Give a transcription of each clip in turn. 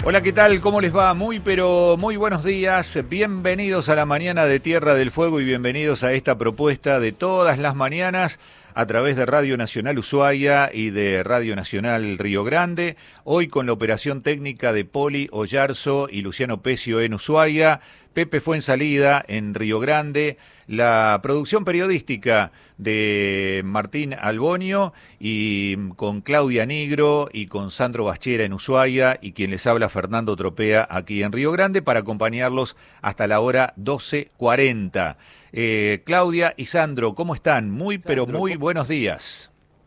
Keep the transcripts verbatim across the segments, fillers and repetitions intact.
Hola, ¿qué tal? ¿Cómo les va? Muy, pero muy buenos días. Bienvenidos a la mañana de Tierra del Fuego y bienvenidos a esta propuesta de todas las mañanas a través de Radio Nacional Ushuaia y de Radio Nacional Río Grande. Hoy con la operación técnica de Poli Oyarzo y Luciano Pecio en Ushuaia, Pepe Fuensalida en Río Grande, la producción periodística de Martín Albonio y con Claudia Nigro y con Sandro Baschera en Ushuaia y quien les habla Fernando Tropea aquí en Río Grande para acompañarlos hasta la hora doce cuarenta. Eh, Claudia y Sandro, ¿cómo están? Muy, pero muy buenos días.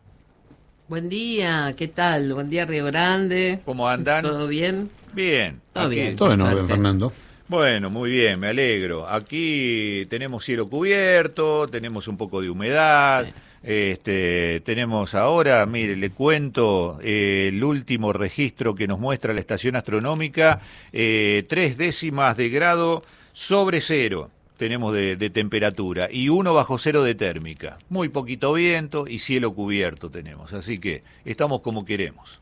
Buen día, ¿qué tal? Buen día, Río Grande. ¿Cómo andan? ¿Todo bien? Bien. Todo aquí. bien. Todo en orden, Fernando. Bueno, muy bien, me alegro. Aquí tenemos cielo cubierto, tenemos un poco de humedad. Sí. Este, tenemos ahora, mire, le cuento eh, el último registro que nos muestra la estación astronómica, eh, tres décimas de grado sobre cero. Tenemos de, de temperatura y uno bajo cero de térmica. Muy poquito viento y cielo cubierto tenemos, así que estamos como queremos.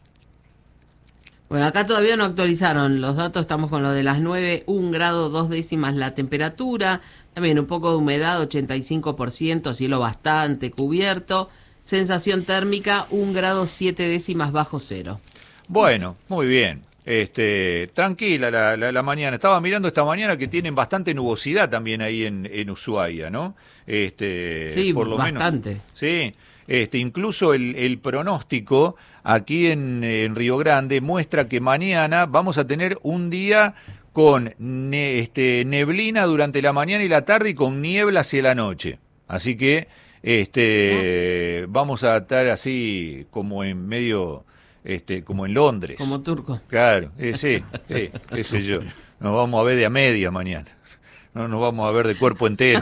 Bueno, acá todavía no actualizaron los datos, estamos con lo de las nueve, un grado, dos décimas la temperatura, también un poco de humedad, ochenta y cinco por ciento, cielo bastante cubierto, sensación térmica, un grado, siete décimas bajo cero. Bueno, muy bien. Este, tranquila la, la, la mañana. Estaba mirando esta mañana que tienen bastante nubosidad también ahí en, en Ushuaia, ¿no? Este, sí, por lo bastante. Menos, sí, este, incluso el, el pronóstico aquí en, en Río Grande muestra que mañana vamos a tener un día con ne, este, neblina durante la mañana y la tarde y con niebla hacia la noche. Así que este, ¿no? Vamos a estar así como en medio... Este, como en Londres. Como turco. Claro, eh, sí, sí, qué sé yo. Nos vamos a ver de a media mañana. No nos vamos a ver de cuerpo entero.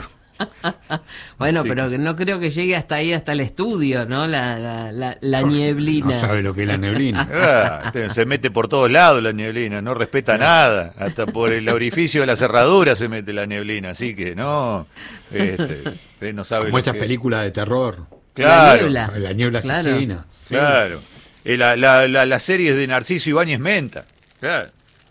Bueno, sí. Pero no creo que llegue hasta ahí, hasta el estudio, ¿no? La, la, la, la nieblina. No sabe lo que es la neblina. Ah, se mete por todos lados la neblina, no respeta nada. Hasta por el orificio de la cerradura se mete la neblina, así que no. Este, no sabe Como esas que... películas de terror. Claro. La niebla. La niebla claro. asesina. Claro. Eh, la, la, la, la serie de Narciso Ibáñez Menta. Claro.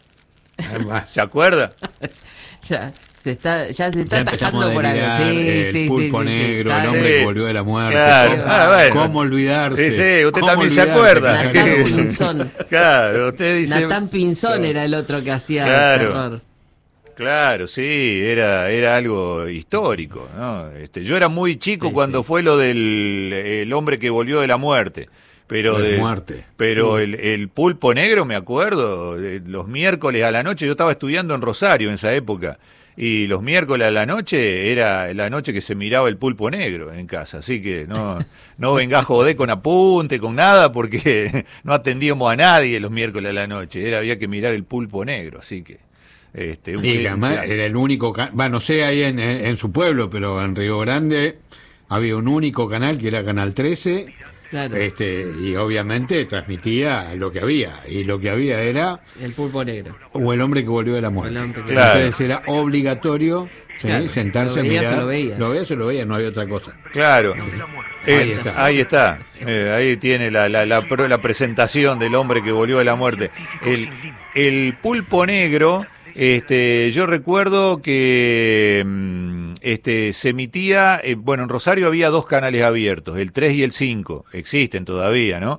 ¿Se acuerda? ya se está, ya se está ya atajando por acá. Sí, el sí, pulpo sí, negro, sí, sí. el hombre Sí. que volvió de la muerte. Claro. ¿Cómo, Ah, bueno. ¿Cómo olvidarse? Sí, sí, usted ¿Cómo también se olvidarse? acuerda. Natán Pinzón. Claro, usted dice... Natán Pinzón era el otro que hacía Claro. terror. Claro, sí, era era algo histórico, ¿no? Este, yo era muy chico Sí, cuando sí. fue lo del el hombre que volvió de la muerte. Pero De de, muerte. Pero Sí. el, el pulpo negro, me acuerdo, de los miércoles a la noche, yo estaba estudiando en Rosario en esa época, y los miércoles a la noche era la noche que se miraba el pulpo negro en casa, así que no, no venga a joder con apunte, con nada, porque no atendíamos a nadie los miércoles a la noche, era había que mirar el pulpo negro, así que... Este, un Y además clásico. era el único, va, no sé ahí en, en, en su pueblo, pero en Río Grande había un único canal que era Canal trece. Claro. Este, y obviamente transmitía lo que había, y lo que había era El pulpo negro. o el hombre que volvió de la muerte. El hombre que- Claro. Entonces era obligatorio, ¿sí? Claro. sentarse Lo a veías mirar. o lo veías. Lo veías o lo veías, no había otra cosa. Claro. Eh, Ahí está. Ahí está. Eh, ahí tiene la, la, la, pro- la presentación del hombre que volvió de la muerte. El, el pulpo negro, este, yo recuerdo que mm, este, se emitía, eh, bueno, en Rosario había dos canales abiertos, el tres y el cinco, existen todavía, ¿no?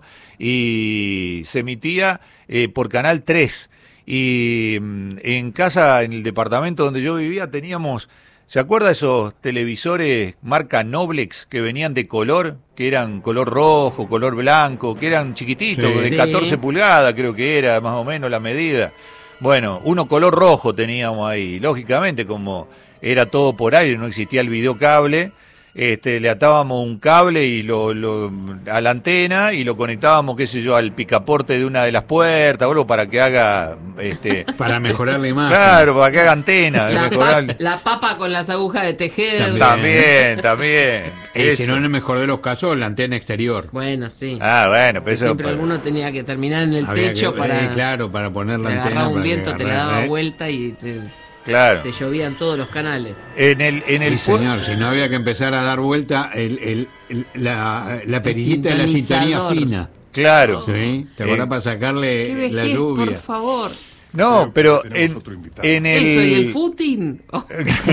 Y se emitía eh, por Canal tres. Y mm, en casa, en el departamento donde yo vivía, teníamos... ¿Se acuerda de esos televisores marca Noblex que venían de color, que eran color rojo, color blanco, que eran chiquititos, Sí. de Sí. catorce pulgadas creo que era más o menos la medida? Bueno, uno color rojo teníamos ahí, lógicamente como era todo por aire, no existía el videocable, este, le atábamos un cable y lo, lo a la antena y lo conectábamos, qué sé yo, al picaporte de una de las puertas, o algo para que haga este Para mejorar la imagen. claro, para que haga antena, La, mejorar- pa- la papa con las agujas de tejer. También. También, también. Y si Eso. no, en el mejor de los casos, la antena exterior. Bueno, sí. Ah, bueno, pero Que eso siempre para- alguno tenía que terminar en el Había techo que- para... eh, claro, para poner la te antena. agarraba un para que viento, te le agarrara, daba ¿eh? vuelta y te, claro. te llovían todos los canales. En el en el Sí, pu- señor, si no había que empezar a dar vuelta el, el, el- la, la perillita de la sintonía sintonizador. fina. claro. ¿Sí? ¿Te acordás Eh, para sacarle Qué la vejez, lluvia? por favor. No, pero tenemos en, otro invitado. en el... Eso, y el footing. Oh.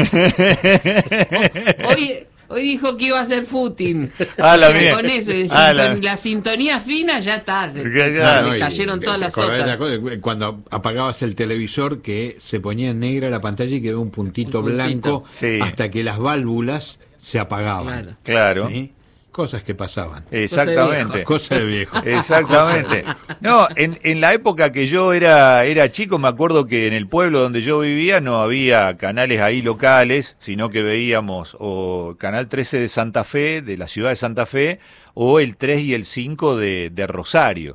hoy, hoy dijo que iba a hacer footing. Ah, la O sea, mía. con eso, y Ah, sinton- la- la... sintonía fina ya está. Se, Ya, ya. me No, y- cayeron te- todas te las acordás de otras. la cosa, cuando apagabas el televisor que se ponía en negra la pantalla y quedaba un puntito, Un puntito. blanco Sí. hasta que las válvulas se apagaban. Claro. Claro. ¿Sí? Cosas que pasaban. Exactamente. Cosas de viejo. Exactamente. No, en, en la época que yo era, era chico, me acuerdo que en el pueblo donde yo vivía no había canales ahí locales, sino que veíamos o Canal trece de Santa Fe, de la ciudad de Santa Fe, o el tres y el cinco de, de Rosario.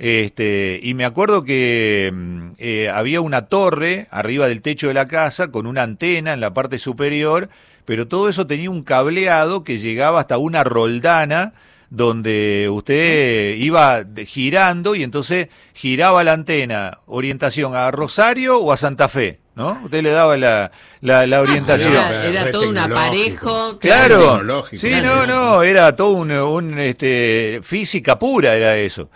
Este, y me acuerdo que mm, eh, había una torre arriba del techo de la casa con una antena en la parte superior, pero todo eso tenía un cableado que llegaba hasta una roldana donde usted iba de- girando y entonces giraba la antena, orientación a Rosario o a Santa Fe, ¿no? Usted le daba la, la, la orientación. Era, era Re todo un tecnológico. aparejo. Claro, Tecnológico. sí, Claro. no, no, era todo un, un, este, física pura era eso.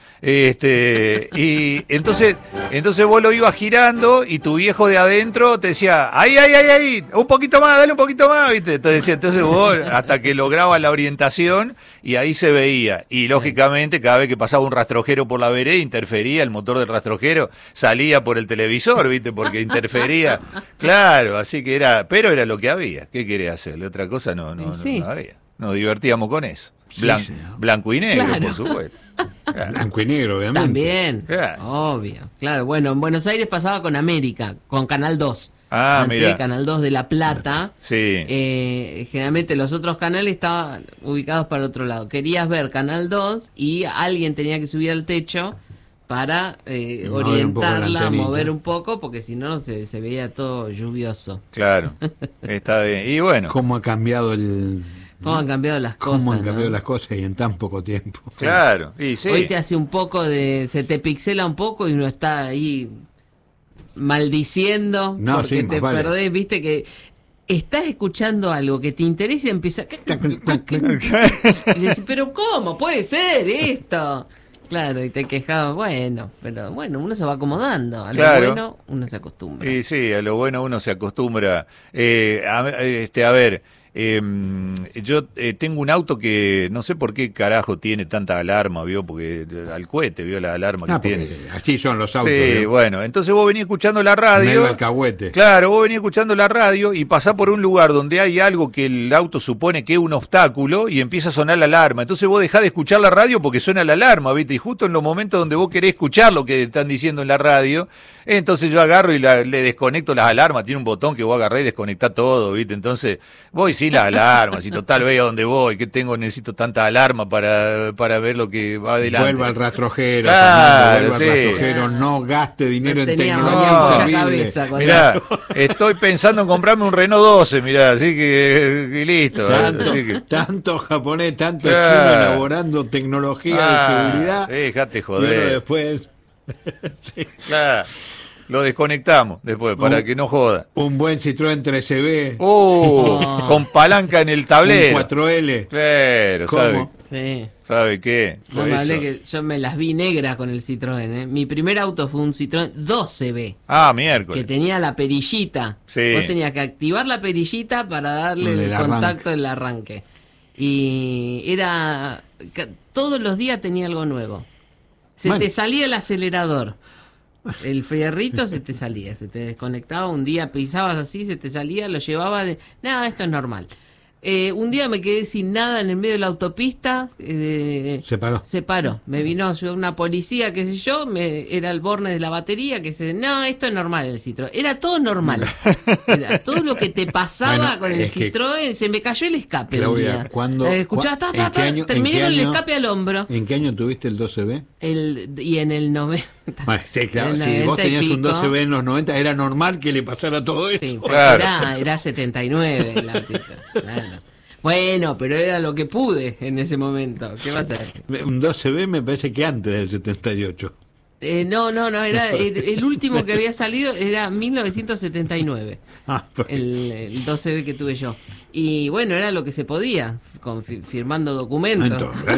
Este, y entonces, entonces vos lo ibas girando y tu viejo de adentro te decía, ahí, ahí, ahí, ahí, un poquito más, dale un poquito más, ¿viste? Entonces, entonces vos hasta que lograbas la orientación y ahí se veía. Y lógicamente cada vez que pasaba un rastrojero por la vereda interfería el motor del rastrojero, salía por el televisor, ¿viste? Porque interfería. Claro, así que era, pero era lo que había. ¿Qué quería hacerle? Otra cosa no, no, no, Sí. no había. Nos divertíamos con eso. Sí, Blan- señor. blanco y negro, Claro. por supuesto. Claro. Blanco y negro, obviamente. También, Claro. obvio. Claro, bueno, en Buenos Aires pasaba con América, con Canal dos. Ah, Antes, mira. Canal dos de La Plata. Sí. Eh, generalmente los otros canales estaban ubicados para otro lado. Querías ver Canal dos y alguien tenía que subir al techo para eh, Mover un poco la orientarla, antenita. mover un poco, porque si no se, se veía todo lluvioso. Claro. Está bien. Y bueno, ¿Cómo ha cambiado el... ¿Cómo han cambiado las cosas? ¿Cómo han cambiado ¿no? las cosas y en tan poco tiempo? claro. Y sí. Hoy te hace un poco de... Se te pixela un poco y uno está ahí maldiciendo No, porque sí, te más vale. perdés, viste que... Estás escuchando algo que te interesa y empieza... Y decís, pero ¿cómo puede ser esto? Claro, y te quejabas, bueno, pero bueno, uno se va acomodando. A lo Claro. bueno, uno se acostumbra. Y sí, a lo bueno uno se acostumbra. Eh, a, este, a ver, eh, yo eh, tengo un auto que no sé por qué carajo tiene tanta alarma, ¿vio? Porque eh, al cohete, ¿vio? La alarma Ah, que porque tiene. así son los autos. Sí, ¿no? bueno, entonces vos venís escuchando la radio. Medio alcahuete. Claro, vos venís escuchando la radio y pasás por un lugar donde hay algo que el auto supone que es un obstáculo y empieza a sonar la alarma. Entonces vos dejás de escuchar la radio porque suena la alarma, ¿viste? Y justo en los momentos donde vos querés escuchar lo que están diciendo en la radio, entonces yo agarro y la- le desconecto las alarmas. Tiene un botón que vos agarrás y desconectás todo, ¿viste? Entonces voy sin las alarmas y total veo a dónde voy, que tengo, necesito tanta alarma para, para ver lo que va adelante. Vuelva al rastrojero, Claro, Fernando, vuelva sí. al rastrojero, no gaste dinero en Tenía tecnología mañana mucha inservible. cabeza cuando- Mirá, estoy pensando en comprarme un Renault doce, mirá, así que, que listo. Tanto, así que- tanto japonés, tanto Claro. chino elaborando tejnología Ah, de seguridad. déjate Y uno joder. después, sí. Claro, lo desconectamos después para Un- que no joda. Un buen Citroën tres C B, Uh, Sí. con palanca en el un tablero. cuatro L. Claro, ¿sabe? ¿Cómo? Sí. ¿Sabe qué? No Por me eso. hablé que yo me las vi negras con el Citroën. ¿eh? Mi primer auto fue un Citroën doce B. Ah, Que miércoles. tenía la perillita. Sí. Vos tenías que activar la perillita para darle El el, arranque. contacto del arranque. Y era... ca- Todos los días tenía algo nuevo. Se Bueno. te salía el acelerador. El fierrito se te salía, se te desconectaba. Un día pisabas así, se te salía, lo llevaba de... Nada, esto es normal. Eh, un día me quedé sin nada en el medio de la autopista. eh, Se paró. Se paró. Me vino una policía, qué sé yo, me, era el borne de la batería, que se... No, esto es normal el Citroën. Era todo normal. Era todo lo que te pasaba Bueno, con el es que- Citroën. Se me cayó el escape un Claudia, día. ¿cuándo- Eh, escuchaba, cua- ta, en ta, qué ta, año- en terminé qué con el año- escape al hombro. ¿En qué año tuviste el doce B? El, y en el noventa. Bueno, sí, claro, En el si vos noventa y tenías un pico. doce B en los noventa, era normal que le pasara todo eso. Sí, porque Claro. era, era setenta y nueve el autito, claro. Bueno, pero era lo que pude en ese momento. ¿Qué va a hacer? Un doce B me parece que antes del setenta y ocho. Eh, no, no, no, era el, el último que había salido era mil novecientos setenta y nueve. Ah, pues. El, el doce B que tuve yo. Y bueno, era lo que se podía, con, fi- firmando documentos. Entonces,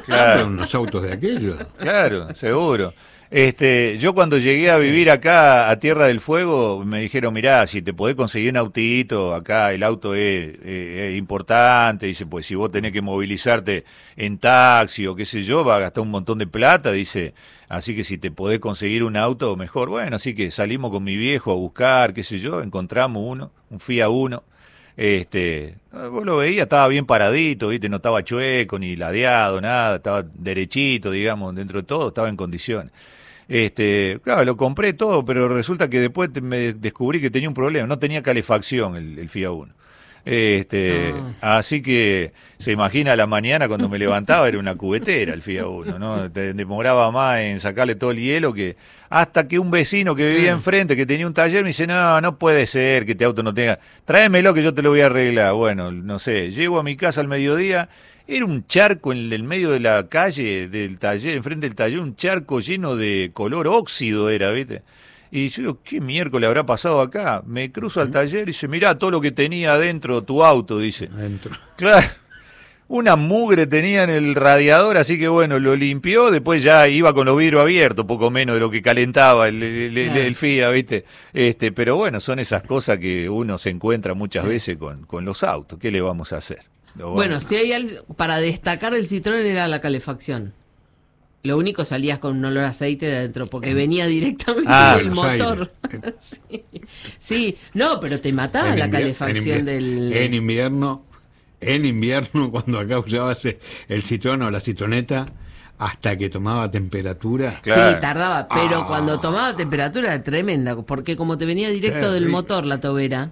Claro. Unos autos de aquellos. Claro, seguro. Este, yo cuando llegué a vivir acá a Tierra del Fuego, me dijeron, mirá, si te podés conseguir un autito, acá el auto es, es, es importante, dice, pues si vos tenés que movilizarte en taxi o qué sé yo, va a gastar un montón de plata, dice, así que si te podés conseguir un auto, mejor. Bueno, así que salimos con mi viejo a buscar, qué sé yo, encontramos uno, un Fiat Uno. Este, vos lo veías, estaba bien paradito, viste, no estaba chueco ni ladeado, nada, estaba derechito, digamos, dentro de todo, estaba en condiciones. Este, claro, lo compré todo, pero resulta que después me descubrí que tenía un problema, no tenía calefacción el, el Fiat Uno. Este, ah. Así que se imagina a la mañana cuando me levantaba era una cubetera el Fiat Uno, ¿no? Te demoraba más en sacarle todo el hielo que hasta que un vecino que vivía enfrente, que tenía un taller, me dice, no, no puede ser que este auto no tenga, tráemelo que yo te lo voy a arreglar. Bueno, no sé, llego a mi casa al mediodía, era un charco en el medio de la calle del taller, enfrente del taller, un charco lleno de color óxido era, ¿viste? Y yo digo, ¿qué miércoles habrá pasado acá? Me cruzo al taller y dice, mirá todo lo que tenía adentro tu auto, dice. Adentro. Claro, una mugre tenía en el radiador, así que bueno, lo limpió, después ya iba con los vidrios abiertos, poco menos de lo que calentaba el, el, el, el Fiat, ¿viste? Este, pero bueno, son esas cosas que uno se encuentra muchas veces con, con los autos, ¿qué le vamos a hacer? Bueno, bueno, si hay algo para destacar el Citroën era la calefacción. Lo único salías con un olor a aceite de adentro porque venía directamente ah, del motor. sí. sí, no, pero te mataba en la calefacción en del... En invierno, en invierno cuando acá usabas el Citroën o la citroneta, hasta que tomaba temperatura. Claro. Sí, tardaba, pero ah. cuando tomaba temperatura era tremenda, porque como te venía directo sí, del motor la tobera.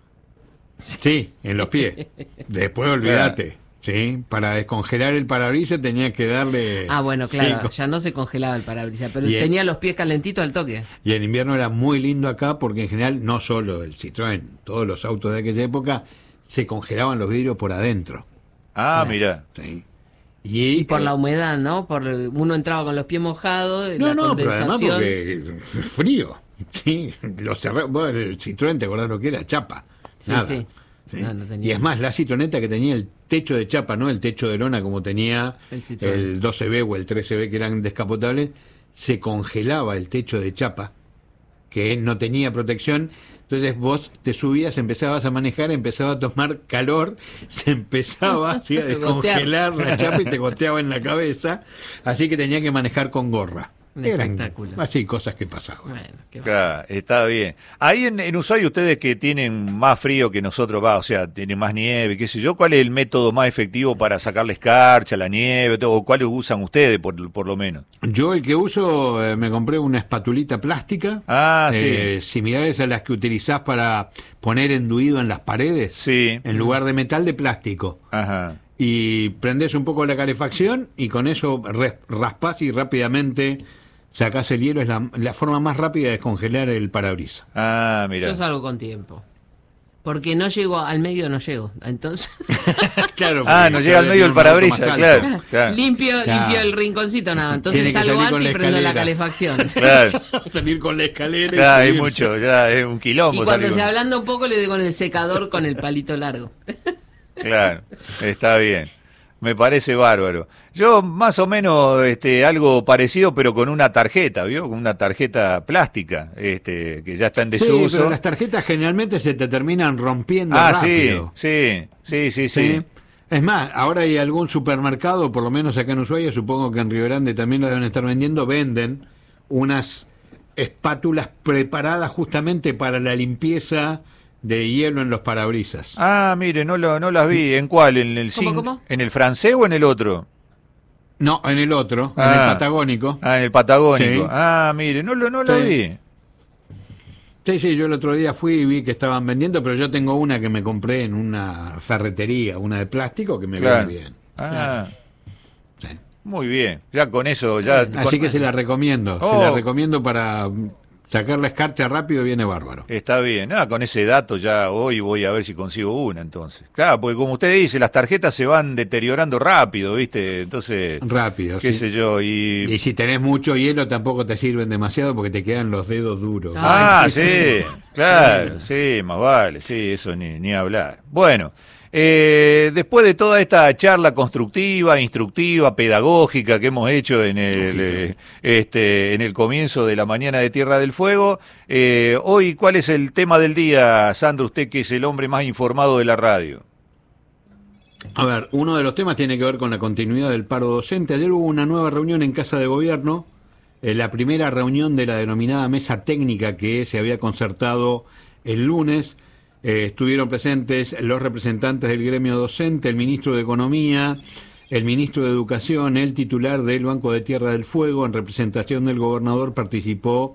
Sí, en los pies. Después olvídate. Claro. Sí, para descongelar el parabrisas tenía que darle... Ah, bueno, claro, sí, ya no se congelaba el parabrisas, pero y tenía en, los pies calentitos al toque. Y en invierno era muy lindo acá porque en general, no solo el Citroën, todos los autos de aquella época, se congelaban los vidrios por adentro. Ah, mira. Sí. Y, y por eh, la humedad, ¿no? Por Uno entraba con los pies mojados, no, la no, condensación... pero además porque es frío. Sí, lo cerré, bueno, el Citroën, ¿te acordás lo que era? Chapa. Sí, Nada. sí. Sí. No, no y es más, la Citroneta que tenía el techo de chapa, no el techo de lona como tenía el, el doce B o el trece B que eran descapotables, se congelaba el techo de chapa, que no tenía protección. Entonces vos te subías, empezabas a manejar, empezaba a tomar calor, se empezaba ¿sí? a descongelar la chapa y te goteaba en la cabeza, así que tenía que manejar con gorra. Un espectáculo. Así, cosas que pasaban. Bueno, claro, está bien. Ahí en, en Ushuaia, ustedes que tienen más frío que nosotros, va, o sea, tienen más nieve, qué sé yo, ¿cuál es el método más efectivo para sacarle escarcha a la nieve? ¿O cuál usan ustedes, por, por lo menos? Yo el que uso, eh, me compré una espatulita plástica, ah, eh, sí. similares a las que utilizás para poner enduido en las paredes, sí. en lugar de metal, de plástico. Ajá. Y prendés un poco la calefacción y con eso raspás y rápidamente... sacás el hielo, es la, la forma más rápida de descongelar el parabrisas. Ah, mira. Yo salgo con tiempo. Porque no llego, al medio no llego. Entonces. claro, ah, no llega al medio el parabrisas, claro, claro. Limpio, claro. limpio el rinconcito, nada. Entonces salgo antes y prendo la calefacción. Claro. Salir con la escalera. Claro, hay mucho, ya es un quilombo. Y cuando se con... ablanda un poco le doy con el secador con el palito largo. Claro, está bien. Me parece bárbaro. Yo más o menos este algo parecido, pero con una tarjeta, ¿vio? Con una tarjeta plástica, este que ya está en desuso. Sí, pero las tarjetas generalmente se te terminan rompiendo ah, rápido. Sí, sí, sí, sí, sí, sí. Es más, ahora hay algún supermercado, por lo menos acá en Ushuaia, supongo que en Río Grande también lo deben estar vendiendo, venden unas espátulas preparadas justamente para la limpieza de hielo en los parabrisas. Ah, mire, no lo, no las vi. ¿En cuál? ¿En el ¿Cómo, cómo? ¿En el francés o en el otro? No, en el otro, ah. en el patagónico. Ah, en el patagónico. Sí. Ah, mire, no lo, no lo sí. vi. Sí, sí, yo el otro día fui y vi que estaban vendiendo, pero yo tengo una que me compré en una ferretería, una de plástico que me claro. viene bien. Ah. Sí. Muy bien. Ya con eso, ya. Así con... que se la recomiendo. Oh. Se la recomiendo para sacar la escarcha rápido, viene bárbaro. Está bien. Ah, con ese dato ya hoy voy a ver si consigo una entonces. Claro, porque como usted dice, las tarjetas se van deteriorando rápido, ¿viste? Entonces. Rápido, qué sí. sé yo. Y... y si tenés mucho hielo tampoco te sirven demasiado porque te quedan los dedos duros. Ah, sí, sí, claro, sí, más vale, sí, eso ni, ni hablar. Bueno, Eh, después de toda esta charla constructiva, instructiva, pedagógica que hemos hecho en el, eh, este, en el comienzo de la mañana de Tierra del Fuego, eh, hoy, ¿cuál es el tema del día, Sandro, usted que es el hombre más informado de la radio? A ver, uno de los temas tiene que ver con la continuidad del paro docente. Ayer hubo una nueva reunión en Casa de Gobierno, eh, la primera reunión de la denominada mesa técnica que se había concertado el lunes. Eh, estuvieron presentes los representantes del gremio docente, el ministro de Economía, el ministro de Educación, el titular del Banco de Tierra del Fuego. En representación del gobernador participó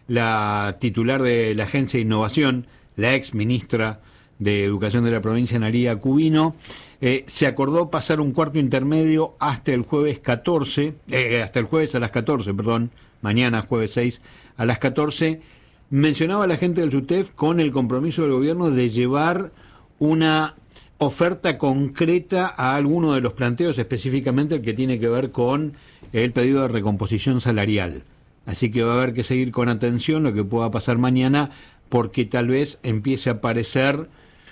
la titular de la Agencia de Innovación, la ex ministra de Educación de la provincia, Naría Cubino. Eh, se acordó pasar un cuarto intermedio hasta el jueves catorce, eh, hasta el jueves a las catorce, perdón, mañana jueves seis a las catorce. Mencionaba la gente del SUTEF con el compromiso del gobierno de llevar una oferta concreta a alguno de los planteos, específicamente el que tiene que ver con el pedido de recomposición salarial. Así que va a haber que seguir con atención lo que pueda pasar mañana, porque tal vez empiece a aparecer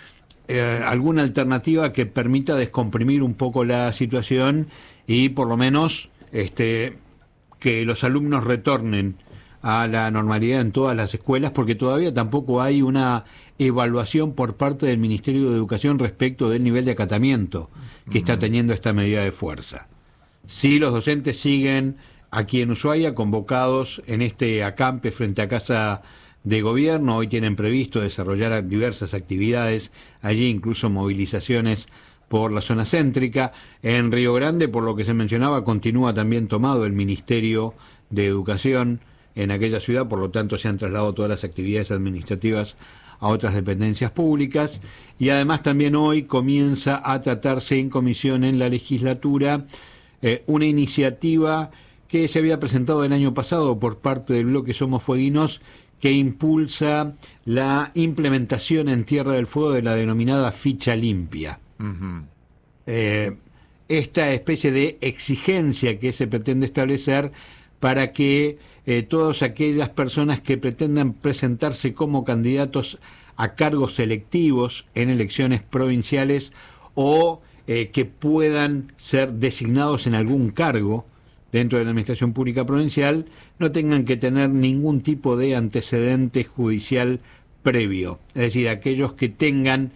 eh, alguna alternativa que permita descomprimir un poco la situación y por lo menos este, que los alumnos retornen a la normalidad en todas las escuelas, porque todavía tampoco hay una evaluación por parte del Ministerio de Educación respecto del nivel de acatamiento que está teniendo esta medida de fuerza. Sí, los docentes siguen aquí en Ushuaia convocados en este acampe frente a Casa de Gobierno. Hoy tienen previsto desarrollar diversas actividades allí, incluso movilizaciones por la zona céntrica. En Río Grande, por lo que se mencionaba, continúa también tomado el Ministerio de Educación en aquella ciudad, por lo tanto se han trasladado todas las actividades administrativas a otras dependencias públicas. Y además también hoy comienza a tratarse en comisión en la legislatura eh, una iniciativa que se había presentado el año pasado por parte del bloque Somos Fueguinos, que impulsa la implementación en Tierra del Fuego de la denominada ficha limpia. Uh-huh. Eh, esta especie de exigencia que se pretende establecer para que eh, todas aquellas personas que pretendan presentarse como candidatos a cargos selectivos en elecciones provinciales o eh, que puedan ser designados en algún cargo dentro de la Administración Pública Provincial, no tengan que tener ningún tipo de antecedente judicial previo. Es decir, aquellos que tengan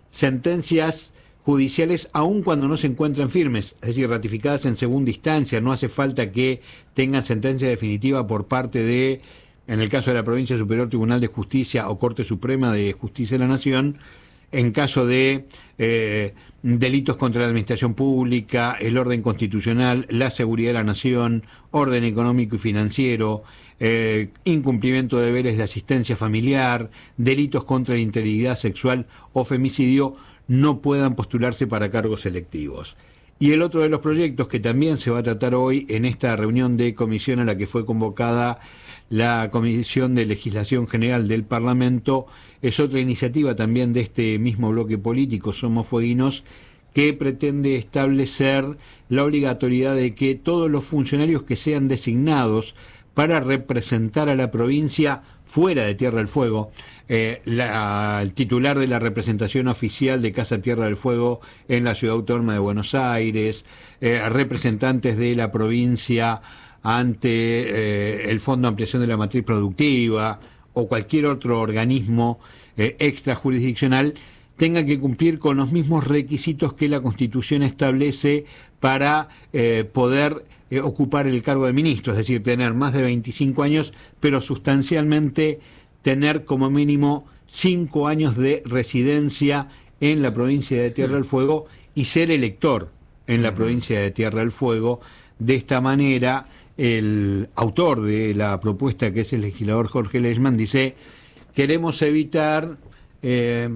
sentencias judiciales aun cuando no se encuentran firmes, es decir, ratificadas en segunda instancia. No hace falta que tengan sentencia definitiva por parte de, en el caso de la Provincia Superior Tribunal de Justicia o Corte Suprema de Justicia de la Nación, en caso de eh, delitos contra la administración pública, el orden constitucional, la seguridad de la nación, orden económico y financiero, eh, incumplimiento de deberes de asistencia familiar, delitos contra la integridad sexual o femicidio, no puedan postularse para cargos selectivos. Y el otro de los proyectos que también se va a tratar hoy en esta reunión de comisión a la que fue convocada la Comisión de Legislación General del Parlamento es otra iniciativa también de este mismo bloque político, Somos Fueguinos, que pretende establecer la obligatoriedad de que todos los funcionarios que sean designados para representar a la provincia fuera de Tierra del Fuego, eh, la, el titular de la representación oficial de Casa Tierra del Fuego en la Ciudad Autónoma de Buenos Aires, eh, representantes de la provincia ante eh, el Fondo de Ampliación de la Matriz Productiva o cualquier otro organismo eh, extrajurisdiccional, tengan que cumplir con los mismos requisitos que la Constitución establece para eh, poder eh, ocupar el cargo de ministro, es decir, tener más de veinticinco años, pero sustancialmente tener como mínimo cinco años de residencia en la provincia de Tierra del Fuego y ser elector en la provincia de Tierra del Fuego. De esta manera, el autor de la propuesta, que es el legislador Jorge Leishman, dice: queremos evitar eh,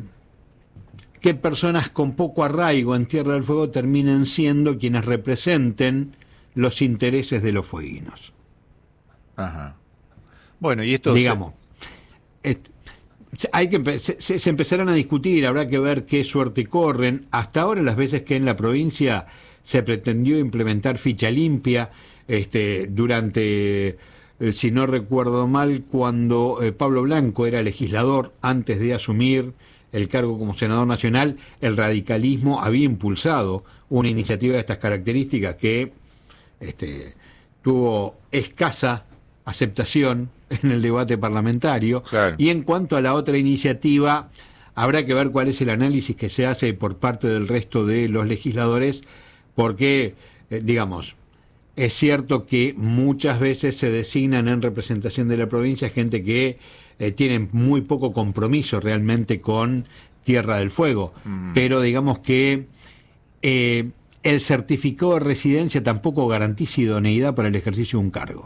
que personas con poco arraigo en Tierra del Fuego terminen siendo quienes representen los intereses de los fueguinos. Ajá. Bueno, y esto... Digamos, se... et, hay que se, se empezarán a discutir, habrá que ver qué suerte corren. Hasta ahora, las veces que en la provincia se pretendió implementar ficha limpia, este, durante, eh, si no recuerdo mal, cuando eh, Pablo Blanco era legislador antes de asumir el cargo como senador nacional, el radicalismo había impulsado una iniciativa de estas características que este, tuvo escasa aceptación en el debate parlamentario. Claro. Y en cuanto a la otra iniciativa, habrá que ver cuál es el análisis que se hace por parte del resto de los legisladores, porque, eh, digamos, es cierto que muchas veces se designan en representación de la provincia gente que eh, tiene muy poco compromiso realmente con Tierra del Fuego, mm. pero digamos que eh, el certificado de residencia tampoco garantiza idoneidad para el ejercicio de un cargo.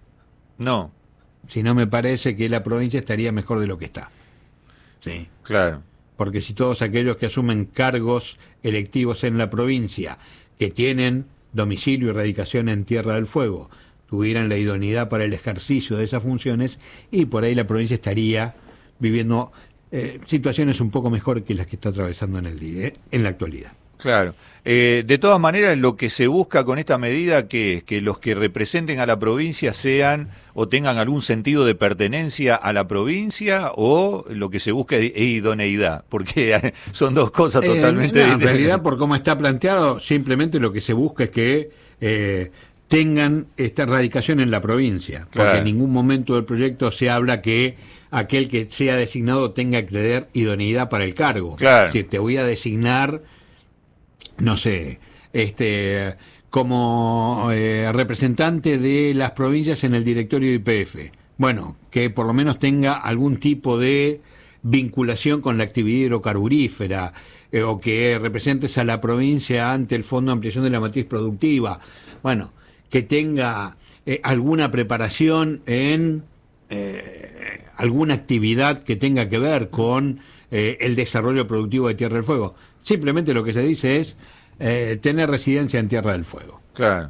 No. Si no, me parece que la provincia estaría mejor de lo que está. Sí. Claro. Porque si todos aquellos que asumen cargos electivos en la provincia, que tienen domicilio y radicación en Tierra del Fuego, tuvieran la idoneidad para el ejercicio de esas funciones, y por ahí la provincia estaría viviendo eh, situaciones un poco mejor que las que está atravesando en el día, eh, en la actualidad. Claro. Eh, de todas maneras, lo que se busca con esta medida que es que los que representen a la provincia sean o tengan algún sentido de pertenencia a la provincia, o lo que se busca es idoneidad, porque son dos cosas totalmente eh, no, diferentes. En realidad, por cómo está planteado, simplemente lo que se busca es que eh, tengan esta radicación en la provincia, porque claro. en ningún momento del proyecto se habla que aquel que sea designado tenga que tener idoneidad para el cargo. Claro. Es decir, te voy a designar, no sé, este como eh, representante de las provincias en el directorio de Y P F. Bueno, que por lo menos tenga algún tipo de vinculación con la actividad hidrocarburífera, eh, o que representes a la provincia ante el Fondo de Ampliación de la Matriz Productiva. Bueno, que tenga eh, alguna preparación en eh, alguna actividad que tenga que ver con eh, el desarrollo productivo de Tierra del Fuego. Simplemente lo que se dice es eh, tener residencia en Tierra del Fuego. Claro.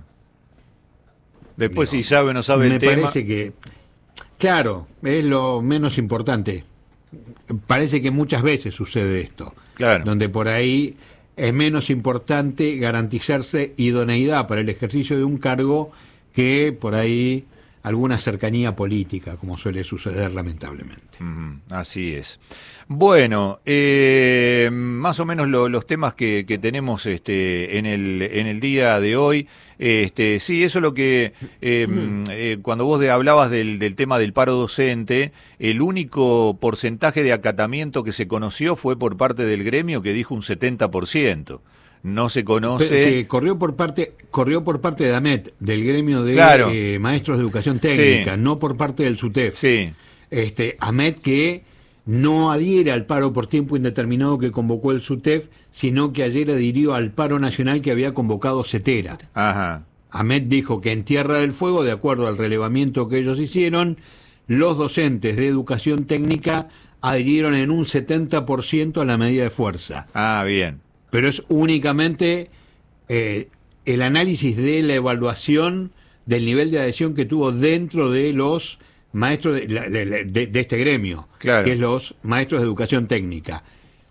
Después, Digo, si sabe o no sabe el me tema... Me parece que, claro, es lo menos importante. Parece que muchas veces sucede esto. Claro. Donde por ahí es menos importante garantizarse idoneidad para el ejercicio de un cargo que por ahí alguna cercanía política, como suele suceder lamentablemente. Mm, así es. Bueno, eh, más o menos lo, los temas que, que tenemos este, en, el, en el día de hoy. Este, sí, eso es lo que, eh, mm. eh, cuando vos de, hablabas del, del tema del paro docente, el único porcentaje de acatamiento que se conoció fue por parte del gremio, que dijo un setenta por ciento. No se conoce... Pero que corrió por parte corrió por parte de AMET, del gremio de claro. eh, maestros de educación técnica, sí. no por parte del SUTEF. Sí. Este, AMET que no adhiere al paro por tiempo indeterminado que convocó el SUTEF, sino que ayer adhirió al paro nacional que había convocado CETERA. Ajá. AMET dijo que en Tierra del Fuego, de acuerdo al relevamiento que ellos hicieron, los docentes de educación técnica adhirieron en un setenta por ciento a la medida de fuerza. Ah, bien. Pero es únicamente eh, el análisis de la evaluación del nivel de adhesión que tuvo dentro de los maestros de, de, de, de este gremio, claro. que es los maestros de educación técnica.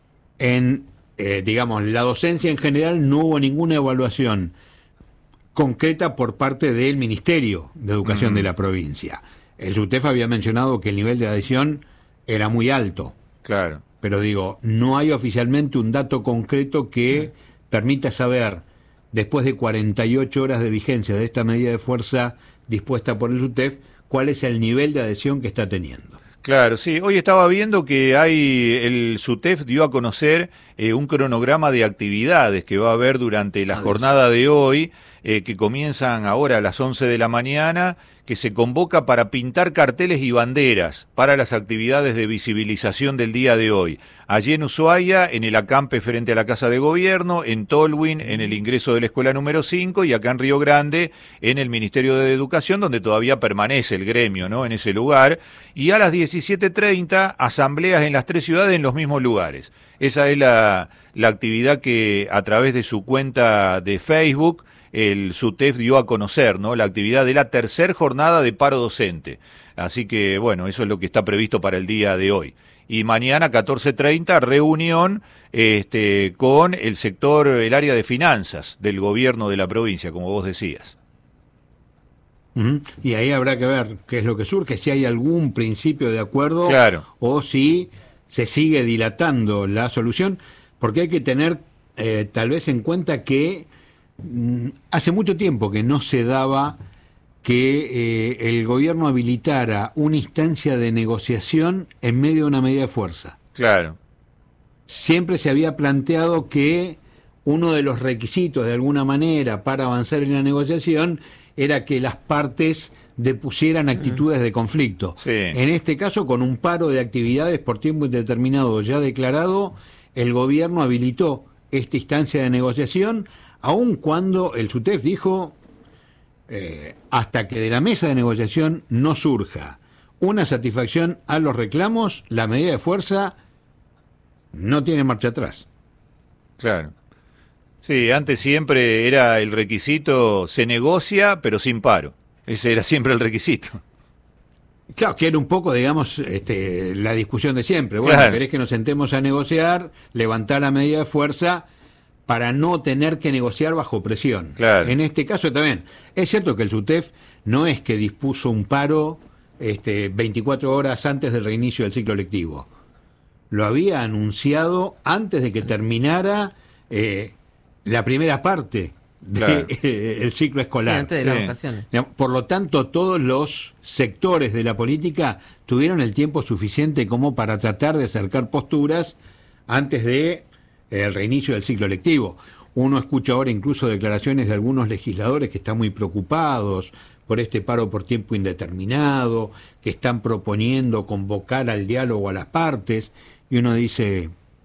En, eh, digamos, la docencia en general no hubo ninguna evaluación concreta por parte del Ministerio de Educación mm. de la provincia. El SUTEF había mencionado que el nivel de adhesión era muy alto. Claro. Pero digo, no hay oficialmente un dato concreto que permita saber, después de cuarenta y ocho horas de vigencia de esta medida de fuerza dispuesta por el SUTEF, cuál es el nivel de adhesión que está teniendo. Claro, sí. Hoy estaba viendo que hay el SUTEF dio a conocer eh, un cronograma de actividades que va a haber durante la jornada de hoy, eh, que comienzan ahora a las once de la mañana, que se convoca para pintar carteles y banderas para las actividades de visibilización del día de hoy. Allí en Ushuaia, en el acampe frente a la Casa de Gobierno, en Tolwyn, en el ingreso de la escuela número cinco, y acá en Río Grande, en el Ministerio de Educación, donde todavía permanece el gremio, ¿no?, en ese lugar. Y a las diecisiete treinta, asambleas en las tres ciudades en los mismos lugares. Esa es la, la actividad que a través de su cuenta de Facebook el SUTEF dio a conocer, ¿no?, la actividad de la tercer jornada de paro docente. Así que, bueno, eso es lo que está previsto para el día de hoy. Y mañana, catorce treinta, reunión este, con el sector, el área de finanzas del gobierno de la provincia, como vos decías. Uh-huh. Y ahí habrá que ver qué es lo que surge, si hay algún principio de acuerdo, claro. o si se sigue dilatando la solución, porque hay que tener eh, tal vez en cuenta que mm, hace mucho tiempo que no se daba que eh, el gobierno habilitara una instancia de negociación en medio de una medida de fuerza. Claro. Siempre se había planteado que uno de los requisitos, de alguna manera, para avanzar en la negociación era que las partes depusieran actitudes de conflicto. Sí. En este caso, con un paro de actividades por tiempo indeterminado ya declarado, el gobierno habilitó esta instancia de negociación, aun cuando el SUTEF dijo, eh, hasta que de la mesa de negociación no surja una satisfacción a los reclamos, la medida de fuerza no tiene marcha atrás. Claro. Sí, antes siempre era el requisito, se negocia, pero sin paro. Ese era siempre el requisito. Claro, que era un poco, digamos, este, la discusión de siempre. Bueno, claro. querés que nos sentemos a negociar, levantar la medida de fuerza para no tener que negociar bajo presión. Claro. En este caso también. Es cierto que el SUTEF no es que dispuso un paro este, veinticuatro horas antes del reinicio del ciclo lectivo. Lo había anunciado antes de que terminara eh, la primera parte del Claro. de, ciclo escolar. Sí, antes de Sí. las vacaciones. Por lo tanto, todos los sectores de la política tuvieron el tiempo suficiente como para tratar de acercar posturas antes de eh, el reinicio del ciclo lectivo. Uno escucha ahora incluso declaraciones de algunos legisladores que están muy preocupados por este paro por tiempo indeterminado, que están proponiendo convocar al diálogo a las partes, y uno dice,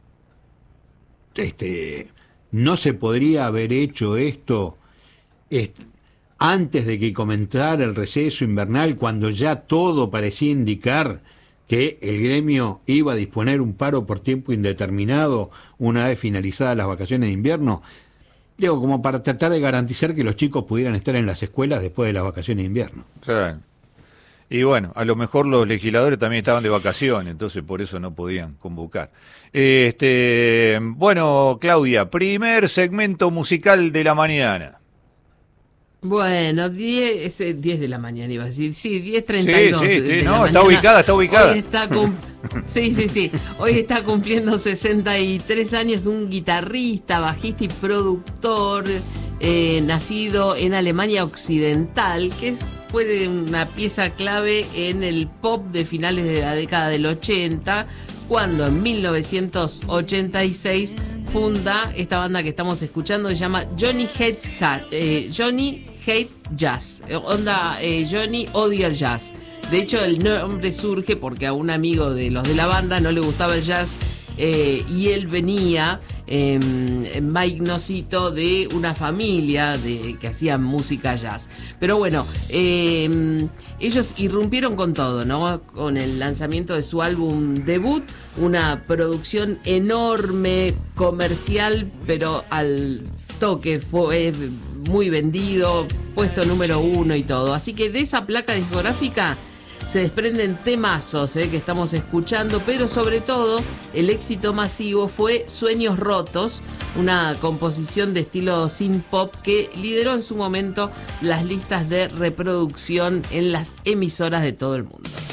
este, ¿no se podría haber hecho esto est- antes de que comenzara el receso invernal, cuando ya todo parecía indicar que el gremio iba a disponer un paro por tiempo indeterminado una vez finalizadas las vacaciones de invierno? Digo, como para tratar de garantizar que los chicos pudieran estar en las escuelas después de las vacaciones de invierno. Claro. Y bueno, a lo mejor los legisladores también estaban de vacaciones, entonces por eso no podían convocar. Este, bueno, Claudia, primer segmento musical de la mañana. Bueno, diez, eh, diez de la mañana iba a decir, sí, diez treinta y dos. Sí, sí, de, sí, de no, la está mañana. ubicada, está ubicada. Hoy está cum- sí, sí, sí. Hoy está cumpliendo sesenta y tres años un guitarrista, bajista y productor eh, nacido en Alemania Occidental, que es, fue una pieza clave en el pop de finales de la década del ochenta, cuando en mil novecientos ochenta y seis funda esta banda que estamos escuchando, que se llama Johnny Hates Ha- eh, Johnny Hate Jazz, onda eh, Johnny odia el jazz. De hecho, el nombre surge porque a un amigo de los de la banda no le gustaba el jazz eh, y él venía, eh, Mike Nocito, de una familia de, que hacía música jazz. Pero bueno, eh, ellos irrumpieron con todo, ¿no? Con el lanzamiento de su álbum debut, una producción enorme, comercial, pero al toque fue muy vendido, puesto número uno y todo. Así que de esa placa discográfica se desprenden temazos eh, que estamos escuchando, pero sobre todo el éxito masivo fue Sueños Rotos, una composición de estilo synth pop que lideró en su momento las listas de reproducción en las emisoras de todo el mundo.